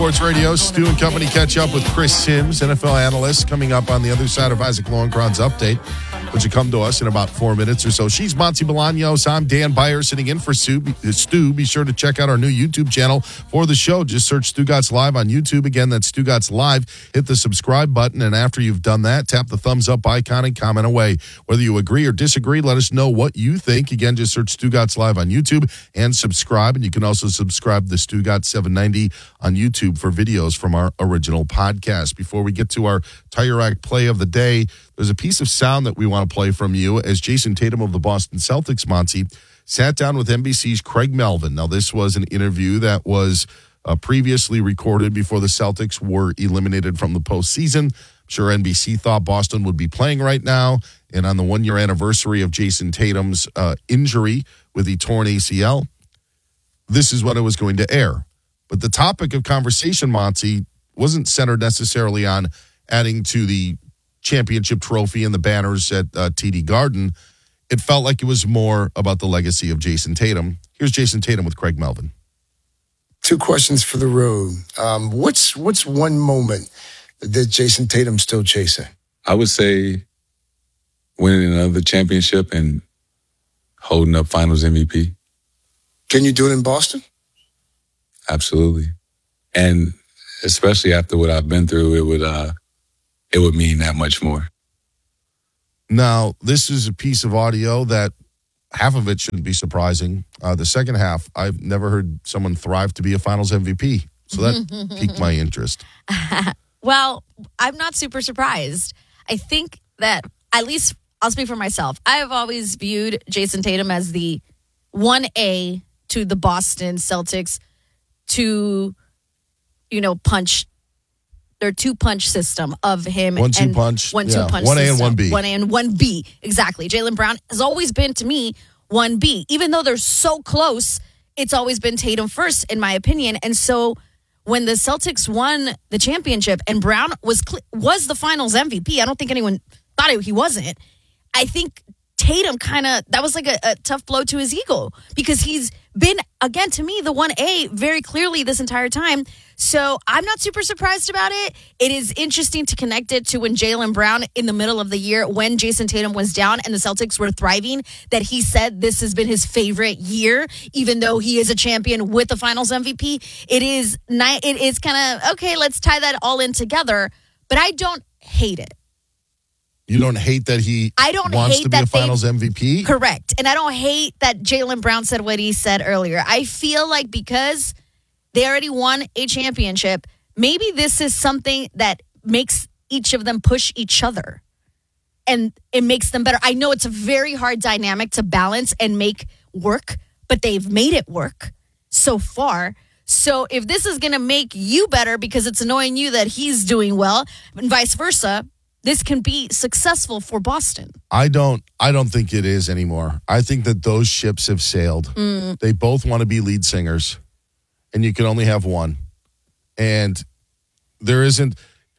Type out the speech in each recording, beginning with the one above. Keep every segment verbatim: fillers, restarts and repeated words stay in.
Sports Radio. Stu and Company catch up with Chris Sims, N F L analyst, coming up on the other side of Isaac Lowenkron's update, which will come to us in about four minutes or so. She's Monty Bolaños. I'm Dan Beyer, sitting in for Stu. Stu, be sure to check out our new YouTube channel for the show. Just search Stugotz Live on YouTube. Again, that's Stugotz Live. Hit the subscribe button, and after you've done that, tap the thumbs up icon and comment away. Whether you agree or disagree, let us know what you think. Again, just search Stugotz Live on YouTube and subscribe. And you can also subscribe to Stugotz seven ninety on YouTube for videos from our original podcast. Before we get to our Tire Rack play of the day, there's a piece of sound that we want to play from you as Jason Tatum of the Boston Celtics, Monty, sat down with N B C's Craig Melvin. Now, this was an interview that was uh, previously recorded before the Celtics were eliminated from the postseason. I'm sure N B C thought Boston would be playing right now. And on the one-year anniversary of Jason Tatum's uh, injury with the torn A C L, this is when it was going to air. But the topic of conversation, Monty, wasn't centered necessarily on adding to the championship trophy and the banners at uh, T D Garden. It felt like it was more about the legacy of Jason Tatum. Here's Jason Tatum with Craig Melvin. Two questions for the road. Um, what's what's one moment that Jason Tatum's still chasing? I would say winning another championship and holding up Finals M V P. Can you do it in Boston? Absolutely. And especially after what I've been through, it would uh, it would mean that much more. Now, this is a piece of audio that half of it shouldn't be surprising. Uh, the second half, I've never heard someone thrive to be a Finals M V P. So that piqued my interest. Well, I'm not super surprised. I think that, at least I'll speak for myself, I have always viewed Jason Tatum as the one A to the Boston Celtics to, you know, punch their two-punch system of him. One, two and punch. One, yeah. two punch One A system. and one B. One A and one B. Exactly. Jaylen Brown has always been, to me, one B. Even though they're so close, it's always been Tatum first, in my opinion. And so when the Celtics won the championship and Brown was was the Finals M V P, I don't think anyone thought he wasn't. I think Tatum kind of, that was like a, a tough blow to his ego because he's been, again, to me, the one A very clearly this entire time. So I'm not super surprised about it. It is interesting to connect it to when Jaylen Brown in the middle of the year, when Jason Tatum was down and the Celtics were thriving, that he said this has been his favorite year, even though he is a champion with the Finals M V P. It is ni- It is kind of, okay, let's tie that all in together. But I don't hate it. You don't hate that he I don't wants hate to be that a Finals they, M V P? Correct. And I don't hate that Jaylen Brown said what he said earlier. I feel like because they already won a championship, maybe this is something that makes each of them push each other. And it makes them better. I know it's a very hard dynamic to balance and make work, but they've made it work so far. So if this is going to make you better because it's annoying you that he's doing well, and vice versa, this can be successful for Boston. I don't I don't think it is anymore. I think that those ships have sailed. Mm. They both want to be lead singers, and you can only have one. And there isn't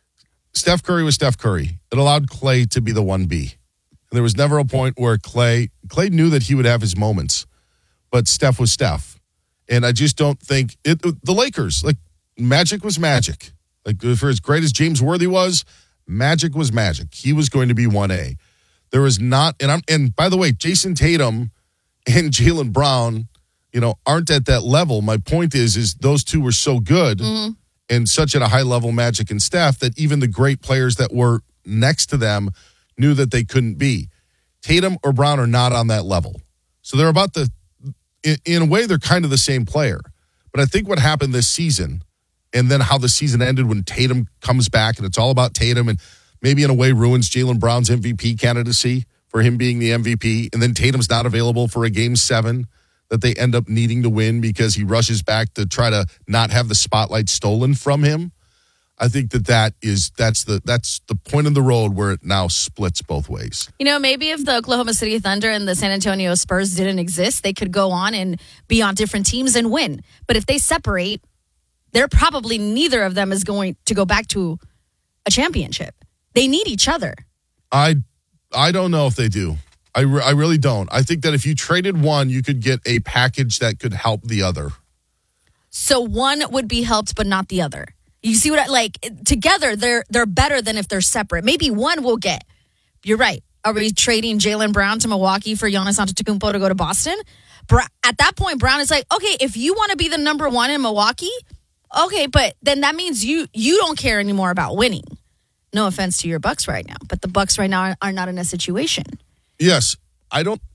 Steph Curry was Steph Curry. It allowed Klay to be the one B. And there was never a point where Klay Klay knew that he would have his moments, but Steph was Steph. And I just don't think it the Lakers, like Magic was Magic. Like for as great as James Worthy was, Magic was Magic. He was going to be one A. There was not, and I'm, and by the way, Jason Tatum and Jaylen Brown, you know, aren't at that level. My point is, is those two were so good mm-hmm. and such at a high level, Magic and Steph, that even the great players that were next to them knew that they couldn't be. Tatum or Brown are not on that level. So they're about the, in, in a way, they're kind of the same player. But I think what happened this season, and then how the season ended when Tatum comes back, and it's all about Tatum, and maybe in a way ruins Jaylen Brown's M V P candidacy for him being the M V P, and then Tatum's not available for a game seven that they end up needing to win because he rushes back to try to not have the spotlight stolen from him. I think that that is that's the that's the point in the road where it now splits both ways. You know, maybe if the Oklahoma City Thunder and the San Antonio Spurs didn't exist, they could go on and be on different teams and win. But if they separate, they're probably neither of them is going to go back to a championship. They need each other. I I don't know if they do. I, re- I really don't. I think that if you traded one, you could get a package that could help the other. So one would be helped, but not the other. You see what I like? Together, they're they're better than if they're separate. Maybe one will get. You're right. Are we trading Jaylen Brown to Milwaukee for Giannis Antetokounmpo to go to Boston? At that point, Brown is like, okay, if you want to be the number one in Milwaukee, okay, but then that means you you don't care anymore about winning. No offense to your Bucks right now, but the Bucks right now are, are not in a situation. Yes, I don't.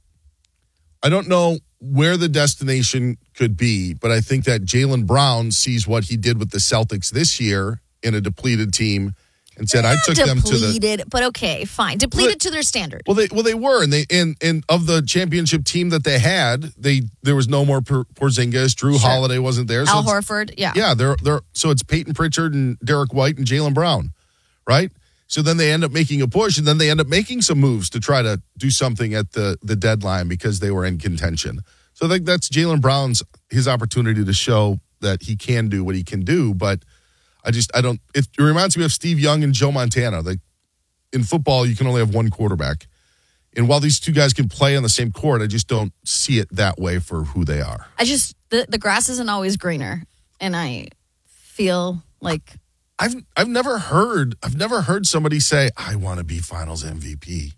I don't know where the destination could be, but I think that Jaylen Brown sees what he did with the Celtics this year in a depleted team and said, Not "I took them to the depleted." But okay, fine, depleted well, to their standard. Well, they well they were, and they and and of the championship team that they had, they there was no more Porzingis. Drew Sure. Holiday wasn't there. So Al Horford, yeah, yeah. They're they're so it's Peyton Pritchard and Derek White and Jaylen Brown, right? So then they end up making a push, and then they end up making some moves to try to do something at the, the deadline because they were in contention. So I think that's Jaylen Brown's his opportunity to show that he can do what he can do. But I just I don't. It, it reminds me of Steve Young and Joe Montana. Like in football, you can only have one quarterback, and while these two guys can play on the same court, I just don't see it that way for who they are. I just the the grass isn't always greener, and I feel like. I've I've never heard I've never heard somebody say I want to be Finals M V P.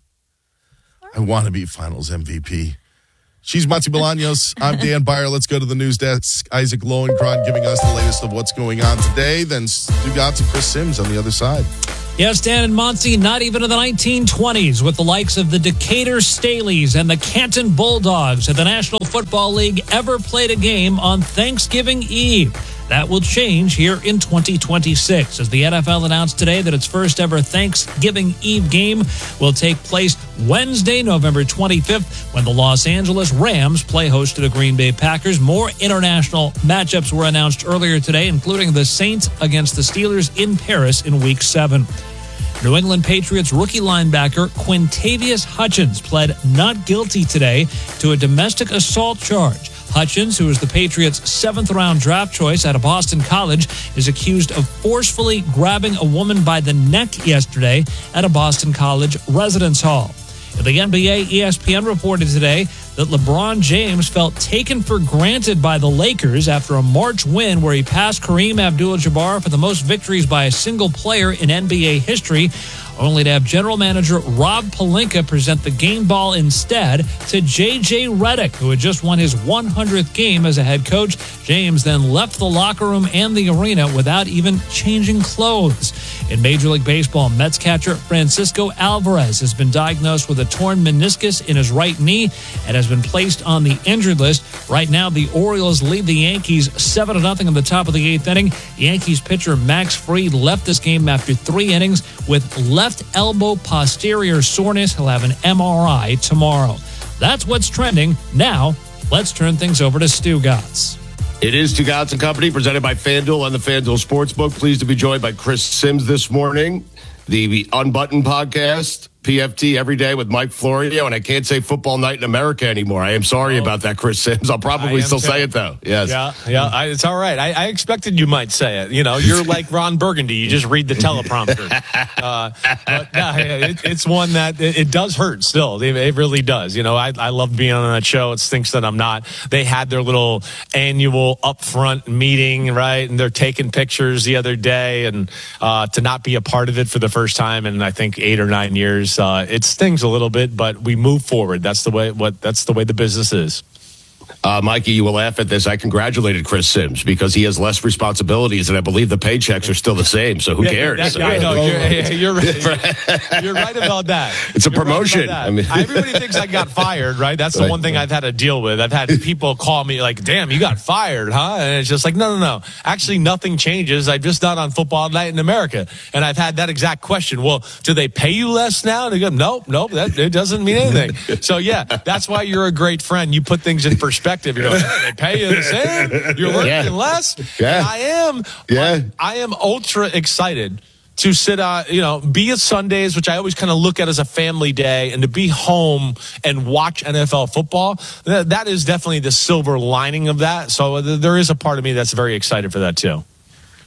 I want to be Finals M V P. She's Matzi Bolaños. I'm Dan Byer. Let's go to the news desk. Isaac Lowenkron giving us the latest of what's going on today. Then Stu Gatz and Chris Sims on the other side. Yes, Dan and Monty, not even in the nineteen twenties with the likes of the Decatur Staleys and the Canton Bulldogs of the National Football League ever played a game on Thanksgiving Eve. That will change here in twenty twenty-six as the N F L announced today that its first ever Thanksgiving Eve game will take place Wednesday, November twenty-fifth, when the Los Angeles Rams play host to the Green Bay Packers. More international matchups were announced earlier today, including the Saints against the Steelers in Paris in Week seven. New England Patriots rookie linebacker Quintavious Hutchins pled not guilty today to a domestic assault charge. Hutchins, who is the Patriots' seventh-round draft choice out of Boston College, is accused of forcefully grabbing a woman by the neck yesterday at a Boston College residence hall. In the N B A, E S P N reported today that LeBron James felt taken for granted by the Lakers after a March win where he passed Kareem Abdul-Jabbar for the most victories by a single player in N B A history, only to have general manager Rob Pelinka present the game ball instead to J J Redick, who had just won his one hundredth game as a head coach. James then left the locker room and the arena without even changing clothes. In Major League Baseball, Mets catcher Francisco Alvarez has been diagnosed with a torn meniscus in his right knee and has been placed on the injured list. Right now, the Orioles lead the Yankees seven to nothing in the top of the eighth inning. Yankees pitcher Max Fried left this game after three innings with left elbow posterior soreness. He'll have an M R I tomorrow. That's what's trending. Now, let's turn things over to Stu Gatz. It is Stu Gatz and Company, presented by FanDuel on the FanDuel Sportsbook. Pleased to be joined by Chris Sims this morning, the Unbuttoned podcast, P F T every day with Mike Florio, and I can't say Football Night in America anymore. I am sorry oh. about that, Chris Sims. I'll probably still too. say it, though. Yes. Yeah, yeah, I, it's all right. I, I expected you might say it. You know, you're like Ron Burgundy. You just read the teleprompter. uh, but no, it, it's one that it, it does hurt still. It, it really does. You know, I, I love being on that show. It stinks that I'm not. They had their little annual upfront meeting, right? And they're taking pictures the other day, and uh, to not be a part of it for the first time in, I think, eight or nine years. Uh, it stings a little bit, but we move forward. That's the way. What that's the way the business is. Uh, Mikey, you will laugh at this. I congratulated Chris Sims because he has less responsibilities, and I believe the paychecks are still the same. So who yeah, cares? That, I know you're, you're, right. You're right about that. It's a you're promotion. Right I mean, everybody thinks I got fired, right? That's the right. one thing I've had to deal with. I've had people call me like, "Damn, you got fired, huh?" And it's just like, no, no, no. Actually, nothing changes. I'm just not on Football Night in America, and I've had that exact question. Well, do they pay you less now? And they go, nope, nope. That it doesn't mean anything. So yeah, that's why you're a great friend. You put things in perspective. You know. They pay you the same. You're working yeah. less. Yeah. And I am. Yeah. I am ultra excited to sit on, you know, be at Sundays, which I always kind of look at as a family day, and to be home and watch N F L football. That, that is definitely the silver lining of that. So there is a part of me that's very excited for that too.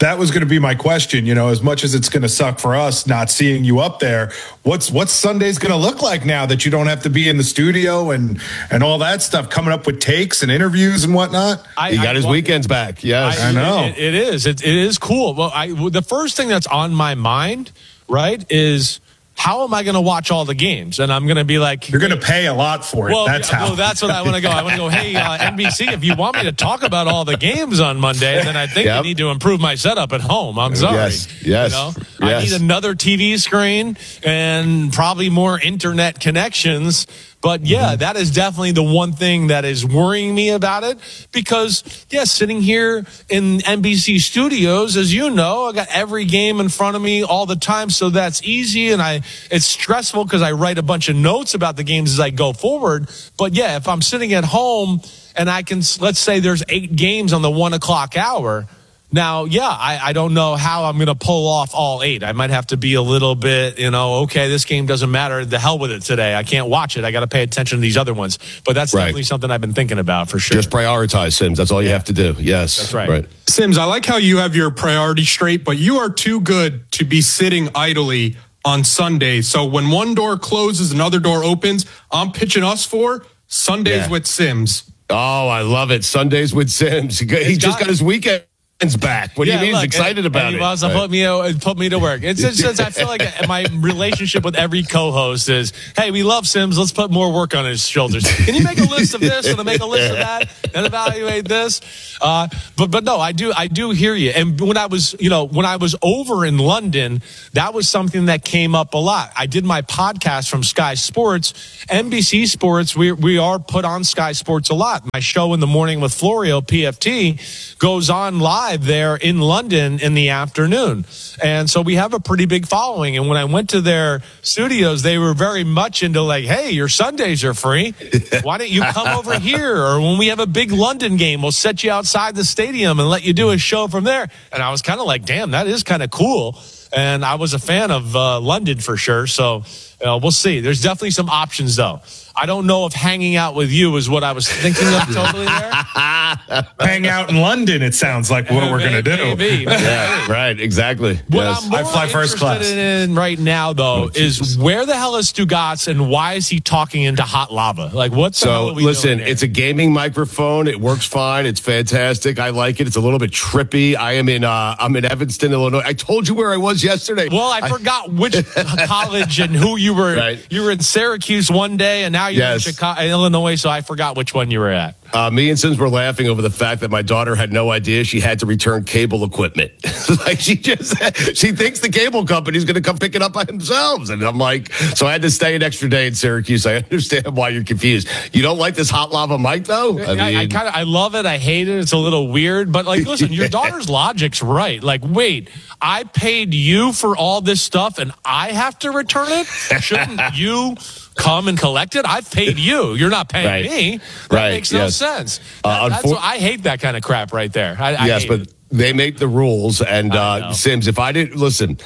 that was going to be my question. You know, as much as it's going to suck for us not seeing you up there, what's what's Sunday's going to look like now that you don't have to be in the studio and and all that stuff, coming up with takes and interviews and whatnot? I, he got I, his well, weekends back. Yes, I, I know it, it is. It, it is cool. Well, I, the first thing that's on my mind, right, is how am I going to watch all the games? And I'm going to be like, you're going to pay a lot for it. Well, that's how. Well, that's what I want to go. I want to go, hey, uh, N B C, if you want me to talk about all the games on Monday, then I think yep. you need to improve my setup at home. I'm sorry. Yes, yes. You know? yes. I need another T V screen and probably more internet connections. But yeah, mm-hmm. that is definitely the one thing that is worrying me about it because, yeah, sitting here in N B C studios, as you know, I got every game in front of me all the time. So that's easy. And I, it's stressful because I write a bunch of notes about the games as I go forward. But yeah, if I'm sitting at home and I can, let's say there's eight games on the one o'clock hour. Now, yeah, I, I don't know how I'm going to pull off all eight. I might have to be a little bit, you know, okay, this game doesn't matter. The hell with it today. I can't watch it. I got to pay attention to these other ones. But that's right. definitely something I've been thinking about for sure. Just prioritize, Sims. That's all you have to do. Yes. That's right. right. Sims, I like how you have your priorities straight, but you are too good to be sitting idly on Sundays. So when one door closes, another door opens. I'm pitching us for Sundays yeah. with Sims. Oh, I love it. Sundays with Sims. He it's just got, got his weekend. Back. What do yeah, you mean? Look, He's excited about and it. He wants to right. put me, uh, put me to work. It's just, I feel like my relationship with every co-host is, hey, we love Sims. Let's put more work on his shoulders. Can you make a list of this and make a list of that and evaluate this? Uh, but but no, I do I do hear you. And when I was you know when I was over in London, that was something that came up a lot. I did my podcast from Sky Sports, N B C Sports. We we are put on Sky Sports a lot. My show in the morning with Florio, P F T, goes on live there in London in the afternoon. And so we have a pretty big following. And when I went to their studios, they were very much into like, hey, your Sundays are free. Why don't you come over here? Or when we have a big London game, we'll set you outside the stadium and let you do a show from there. And I was kind of like, damn, that is kind of cool. And I was a fan of uh, London for sure. So uh, we'll see. There's definitely some options, though. I don't know if hanging out with you is what I was thinking of totally there. Hang out in London, it sounds like what we're going to do. Maybe, maybe. Yeah, right, exactly. What yes. I'm more I fly first class. interested in right now, though, oh, is where the hell is Stugotz and why is he talking into hot lava? Like, what's the so, hell are we listen, doing here? It's a gaming microphone. It works fine. It's fantastic. I like it. It's a little bit trippy. I am in, uh, I'm in Evanston, Illinois. I told you where I was yesterday. Well, I, I forgot which college and who you were. Right. You were in Syracuse one day, and now you're yes. in Chicago, Illinois, so I forgot which one you were at. Uh, me and Sims were laughing over the fact that my daughter had no idea she had to return cable equipment. Like she just, she thinks the cable company's going to come pick it up by themselves. And I'm like, so I had to stay an extra day in Syracuse. I understand why you're confused. You don't like this hot lava mic, though? I, I, I kind of, I love it. I hate it. It's a little weird. But like, listen, your daughter's logic's right. Like, wait, I paid you for all this stuff and I have to return it? Shouldn't you come and collect it? I've paid you. You're not paying right. me. That right. makes no yes. sense. Uh, that, that's what, I hate that kind of crap right there. I, I yes, but it. they make the rules. And uh, Sims, if I didn't listen,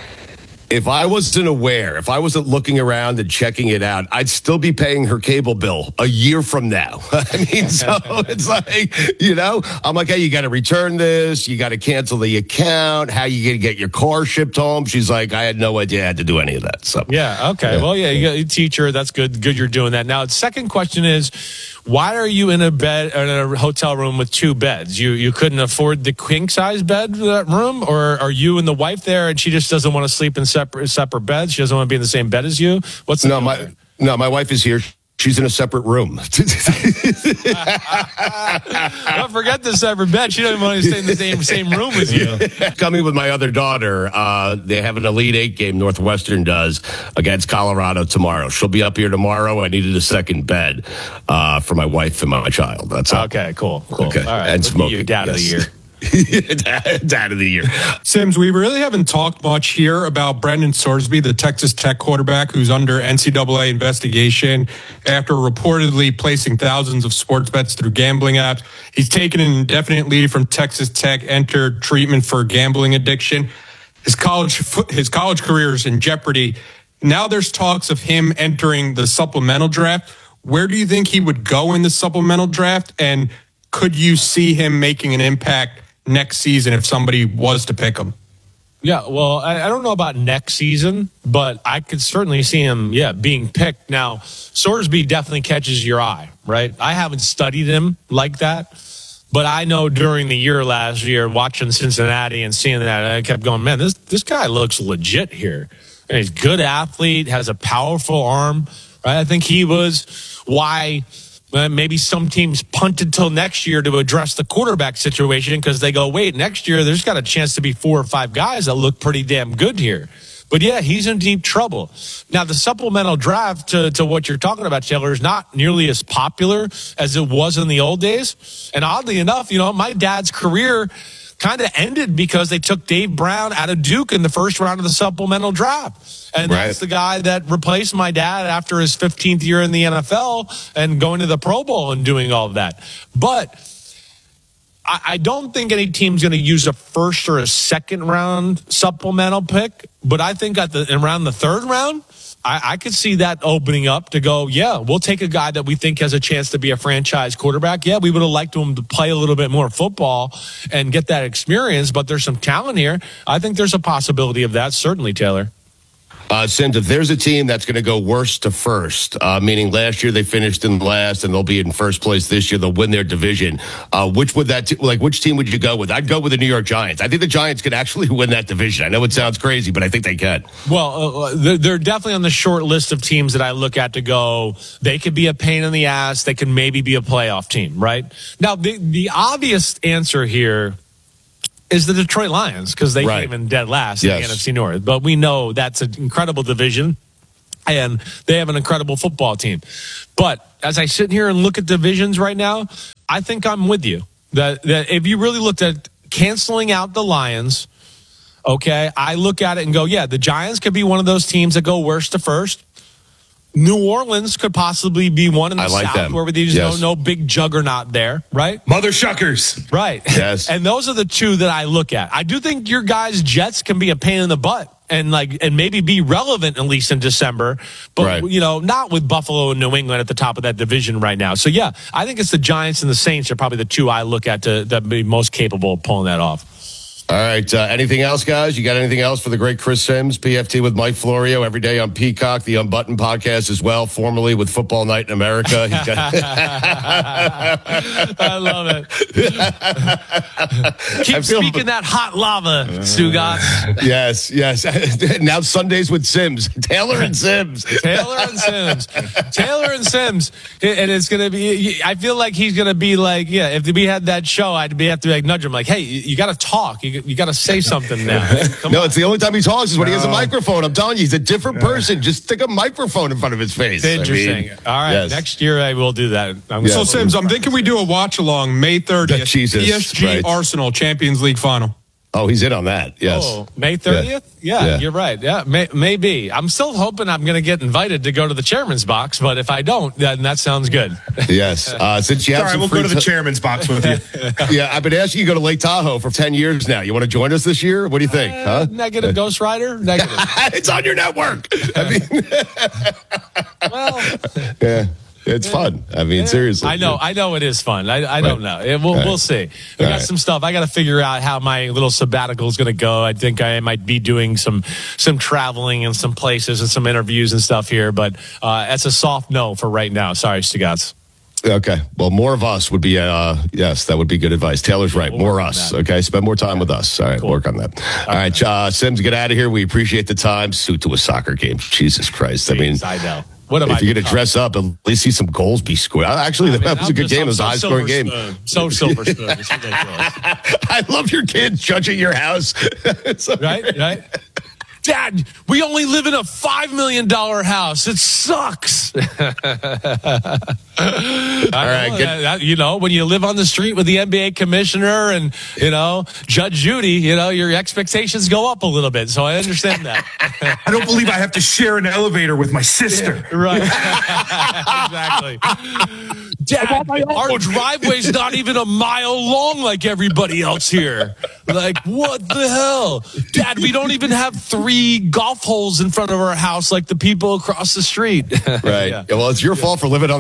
if I wasn't aware, if I wasn't looking around and checking it out, I'd still be paying her cable bill a year from now. I mean, so it's like, you know, I'm like, hey, you got to return this. You got to cancel the account. How you going to get your car shipped home? She's like, I had no idea I had to do any of that. So yeah, okay. Yeah. Well, yeah, you got a teacher. That's good. Good you're doing that. Now, the second question is, why are you in a bed in a hotel room with two beds? You you couldn't afford the king size bed for that room, or are you and the wife there and she just doesn't want to sleep in separate separate beds? She doesn't want to be in the same bed as you? What's the no my there? no my wife is here. She's in a separate room. Don't forget the separate bed. She doesn't want to stay in the same same room as you. Coming with my other daughter, uh, they have an Elite Eight game, Northwestern does, against Colorado tomorrow. She'll be up here tomorrow. I needed a second bed uh, for my wife and my child. That's all. Okay, cool. cool. Okay. All right. And smoking. You dad yes. of the year. Dad of the year. Sims, we really haven't talked much here about Brendan Sorsby, the Texas Tech quarterback who's under N C double A investigation after reportedly placing thousands of sports bets through gambling apps. He's taken an indefinite leave from Texas Tech, entered treatment for gambling addiction. His college his college career is in jeopardy. Now there's talks of him entering the supplemental draft. Where do you think he would go in the supplemental draft? And could you see him making an impact next season if somebody was to pick him? Yeah, well, I, I don't know about next season, but I could certainly see him, yeah, being picked. Now, Sorsby definitely catches your eye, right? I haven't studied him like that, but I know during the year last year, watching Cincinnati and seeing that, I kept going, man, this this guy looks legit here. And he's a good athlete, has a powerful arm, right? I think he was why uh, maybe some teams punted till next year to address the quarterback situation because they go, wait, next year there's got a chance to be four or five guys that look pretty damn good here. But yeah, he's in deep trouble. Now, the supplemental draft, to, to what you're talking about, Taylor, is not nearly as popular as it was in the old days. And oddly enough, you know, my dad's career kind of ended because they took Dave Brown out of Duke in the first round of the supplemental draft. And Right. that's the guy that replaced my dad after his fifteenth year in the N F L and going to the Pro Bowl and doing all of that. But I, I don't think any team's going to use a first or a second round supplemental pick. But I think at the around the third round, I, I could see that opening up to go, yeah, we'll take a guy that we think has a chance to be a franchise quarterback. Yeah, we would have liked him to play a little bit more football and get that experience, but there's some talent here. I think there's a possibility of that, certainly, Taylor. Uh, Sims, if there's a team that's going to go worst to first, uh, meaning last year they finished in last and they'll be in first place this year, they'll win their division. Uh, which would that, t- like, which team would you go with? I'd go with the New York Giants. I think the Giants could actually win that division. I know it sounds crazy, but I think they can. Well, uh, they're, they're definitely on the short list of teams that I look at to go, they could be a pain in the ass. They can maybe be a playoff team, right? Now, the, the obvious answer here is the Detroit Lions, because they Right. came in dead last Yes. in the N F C North. But we know that's an incredible division, and they have an incredible football team. But as I sit here and look at divisions right now, I think I'm with you. That, that if you really looked at canceling out the Lions, okay, I look at it and go, yeah, the Giants could be one of those teams that go worst to first. New Orleans could possibly be one in the I like South them. where there's Yes. no, no big juggernaut there, right? Mother shuckers. Right. Yes. And those are the two that I look at. I do think your guys' Jets can be a pain in the butt and like and maybe be relevant at least in December, but Right. you know, not with Buffalo and New England at the top of that division right now. So yeah, I think it's the Giants and the Saints are probably the two I look at to that be most capable of pulling that off. All right. Uh, anything else, guys? You got anything else for the great Chris Sims? P F T with Mike Florio every day on Peacock, the Unbuttoned podcast as well, formerly with Football Night in America. He's got- I love it. Keep I feel- speaking that hot lava, Stugatz. yes, yes. Now Sundays with Sims, Taylor and Sims. Taylor and Sims. Taylor and Sims. And it's going to be, I feel like he's going to be like, yeah, if we had that show, I'd be have to like nudge him like, hey, you got to talk. You, you got to say something now. Come No, on. it's the only time he talks is when he has a microphone. I'm telling you, he's a different person. Just stick a microphone in front of his face. It's interesting. I mean, All right. yes. Next year, I will do that. I'm Yeah. So, Sims, I'm thinking we do a watch along May thirtieth. Jesus, P S G right. Arsenal Champions League final. Oh, he's in on that. Yes. Oh, May thirtieth? Yeah, Yeah. you're right. Yeah, may, maybe. I'm still hoping I'm going to get invited to go to the chairman's box, but if I don't, then that sounds good. Yes. Uh, since you have All right, some we'll free go to the ti- chairman's box with you. Yeah, I've been asking you to go to Lake Tahoe for ten years now. You want to join us this year? What do you think? Uh, huh? Negative Ghost Rider? Negative. It's on your network. I mean, Well, yeah, it's fun. I mean, seriously. I know, I know it is fun. I, I don't know. It, we'll, Right. we'll see. We All got right. some stuff. I got to figure out how my little sabbatical is going to go. I think I might be doing some some traveling and some places and some interviews and stuff here, but uh, that's a soft no for right now. Sorry, Stugatz. Okay. Well, more of us would be, uh, yes, that would be good advice. Taylor's right. We'll More work on us. that. Okay. Spend more time with us. All right. Cool. Work on that. All right. Uh, Sims, get out of here. We appreciate the time. Suit to a soccer game. Jesus Christ. I mean, Jeez, I know. What have if I you're going to become? dress up, at least see some goals be scored. Actually, I mean, that was I'm a good just- game. I'm It was a so high scoring silver game. spoon. So silver spoon. It's ridiculous. I love your kids judging your house. So- Right? Right? Dad, we only live in a five million dollars house. It sucks. All right, good. You know, when you live on the street with the N B A commissioner and, you know, Judge Judy, you know, your expectations go up a little bit. So I understand that. I don't believe I have to share an elevator with my sister. Right. Exactly. Dad, our driveway's not even a mile long like everybody else here. Like, what the hell? Dad, we don't even have three golf holes in front of our house like the people across the street. Right. Yeah. Well, it's your fault for living on that street.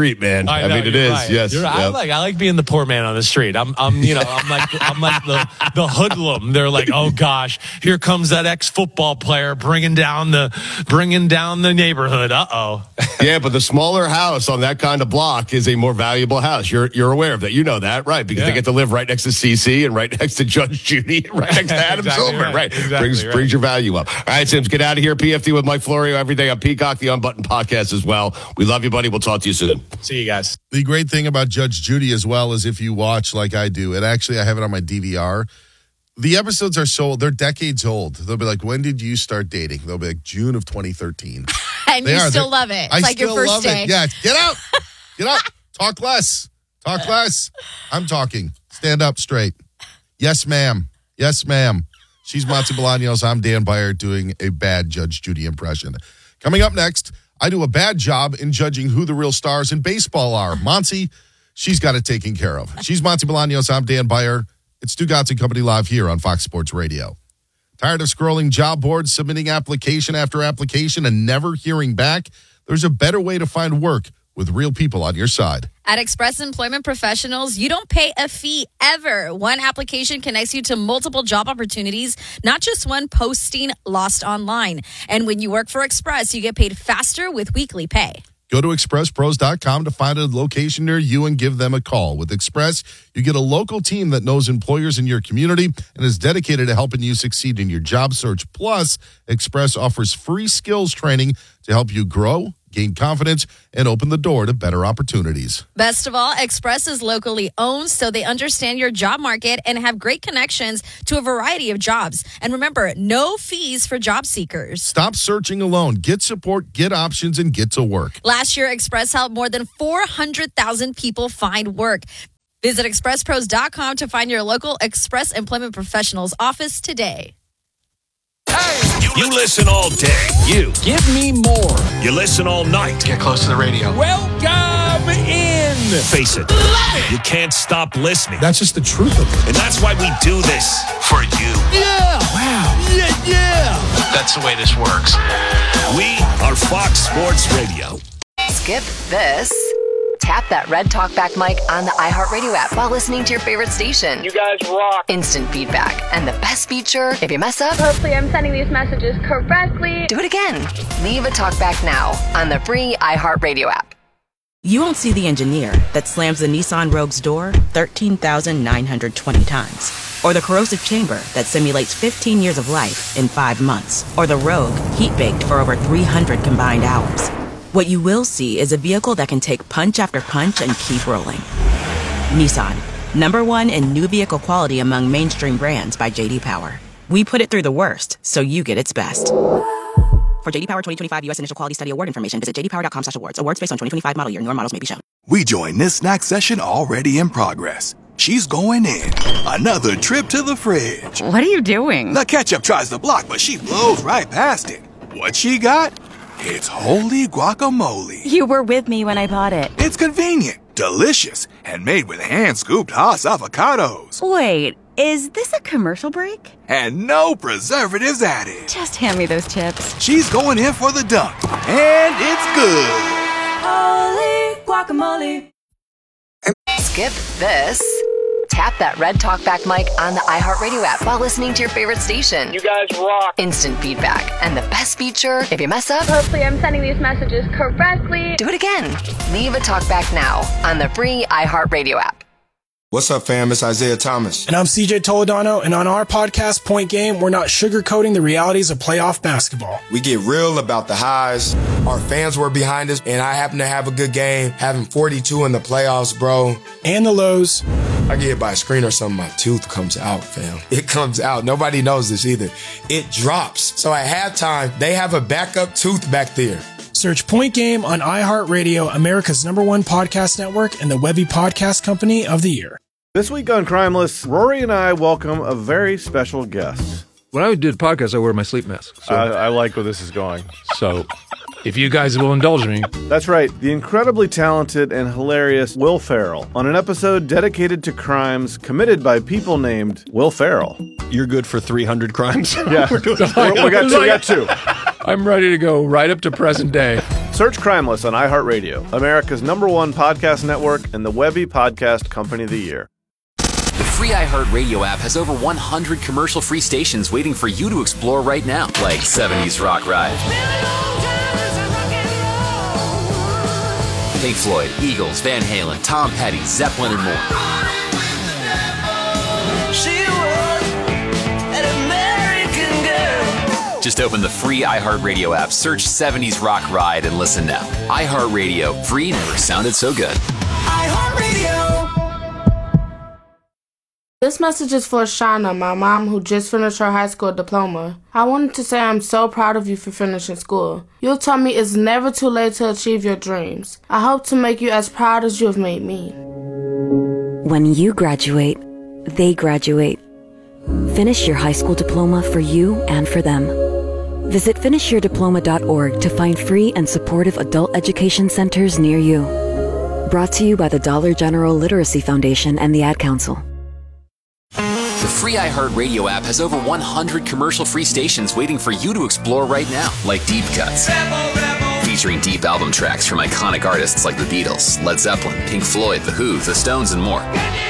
street, man. I, I, know, mean, it you're is. right. Yes. You're right. I Yep. like I like being the poor man on the street. I'm I'm you know I'm like I'm like the the hoodlum. They're like, oh gosh, here comes that ex football player bringing down the bringing down the neighborhood. Uh oh. Yeah, but the smaller house on that kind of block is a more valuable house. You're you're aware of that. You know that, right? Because Yeah. they get to live right next to C C and right next to Judge Judy, and right next to Adam Exactly Silver. right. Right. Exactly brings right. brings your value up. All right, Sims, get out of here. P F T with Mike Florio every day on Peacock, the Unbuttoned podcast as well. We love you, buddy. We'll talk to you soon. See you guys. The great thing about Judge Judy as well is if you watch like I do, and actually I have it on my D V R, the episodes are so, they're decades old. They'll be like, when did you start dating? They'll be like, June of twenty thirteen. And They you are. still They're- love it. It's I like your still first love day. it. Yeah, get out. Get out. Talk less. Talk less. I'm talking. Stand up straight. Yes, ma'am. Yes, ma'am. She's Monty Bolaños. I'm Dan Byer doing a bad Judge Judy impression. Coming up next, I do a bad job in judging who the real stars in baseball are. Monty, she's got it taken care of. She's Monty Bolaños. I'm Dan Byer. It's Stugotz and Company live here on Fox Sports Radio. Tired of scrolling job boards, submitting application after application, and never hearing back? There's a better way to find work with real people on your side. At Express Employment Professionals, you don't pay a fee ever. One application connects you to multiple job opportunities, not just one posting lost online. And when you work for Express, you get paid faster with weekly pay. Go to express pros dot com to find a location near you and give them a call. With Express, you get a local team that knows employers in your community and is dedicated to helping you succeed in your job search. Plus, Express offers free skills training to help you grow, gain confidence, and open the door to better opportunities. Best of all, Express is locally owned, so they understand your job market and have great connections to a variety of jobs. And remember, no fees for job seekers. Stop searching alone. Get support, get options, and get to work. Last year, Express helped more than four hundred thousand people find work. Visit express pros dot com to find your local Express Employment Professionals office today. You listen all day. You. Give me more. You listen all night. Get close to the radio. Welcome in. Face it. You can't stop listening. That's just the truth of it. And that's why we do this for you. Yeah. Wow. Yeah, yeah. That's the way this works. We are Fox Sports Radio. Skip this. Tap that red talkback mic on the iHeartRadio app while listening to your favorite station. You guys rock. Instant feedback. And the best feature, if you mess up, Hopefully I'm sending these messages correctly. do it again. Leave a talkback now on the free iHeartRadio app. You won't see the engineer that slams the Nissan Rogue's door thirteen thousand nine hundred twenty times. Or the corrosive chamber that simulates fifteen years of life in five months. Or the Rogue heat-baked for over three hundred combined hours. What you will see is a vehicle that can take punch after punch and keep rolling. Nissan, number one in new vehicle quality among mainstream brands by J D Power. We put it through the worst, so you get its best. For J D Power twenty twenty-five U S Initial Quality Study Award information, visit j d power dot com slash awards. Awards based on twenty twenty-five model year. Newer models may be shown. We join this snack session already in progress. She's going in. Another trip to the fridge. What are you doing? The ketchup tries to block, but she blows right past it. What she got? It's holy guacamole. You were with me when I bought it. It's convenient, delicious, and made with hand-scooped Haas avocados. Wait, is this a commercial break? And no preservatives added. Just hand me those chips. She's going in for the dunk, and it's good. Holy guacamole. Skip this. Tap that red talkback mic on the iHeartRadio app while listening to your favorite station. You guys rock. Instant feedback. And the best feature, if you mess up, Hopefully I'm sending these messages correctly. do it again. Leave a talkback now on the free iHeartRadio app. What's up, fam? It's Isaiah Thomas. And I'm C J Toledano, and on our podcast, Point Game, we're not sugarcoating the realities of playoff basketball. We get real about the highs. Our fans were behind us, and I happen to have a good game, having forty-two in the playoffs, bro. And the lows. I get hit by a screen or something, my tooth comes out, fam. It comes out. Nobody knows this either. It drops. So at halftime, they have a backup tooth back there. Search Point Game on iHeartRadio, America's number one podcast network, and the Webby Podcast Company of the Year. This week on Crimeless, Rory and I welcome a very special guest. When I do the podcast, I wear my sleep mask. So. I, I like where this is going. So, if you guys will indulge me. That's right, the incredibly talented and hilarious Will Ferrell on an episode dedicated to crimes committed by people named Will Ferrell. You're good for three hundred crimes? Yeah, we got two. We got two. I'm ready to go right up to present day. Search Crimeless on iHeartRadio, America's number one podcast network and the Webby Podcast Company of the Year. The free iHeartRadio app has over one hundred commercial-free stations waiting for you to explore right now, like seventies Rock Ride, Pink Floyd, Eagles, Van Halen, Tom Petty, Zeppelin, and more. Just open the free iHeartRadio app, search seventies Rock Ride, and listen now. iHeartRadio, free never sounded so good. iHeartRadio. This message is for Shauna, my mom who just finished her high school diploma. I wanted to say I'm so proud of you for finishing school. You told me it's never too late to achieve your dreams. I hope to make you as proud as you have made me. When you graduate, they graduate. Finish your high school diploma for you and for them. Visit finish your diploma dot org to find free and supportive adult education centers near you. Brought to you by the Dollar General Literacy Foundation and the Ad Council. The free iHeartRadio app has over one hundred commercial-free stations waiting for you to explore right now, like Deep Cuts, featuring deep album tracks from iconic artists like the Beatles, Led Zeppelin, Pink Floyd, The Who, The Stones, and more.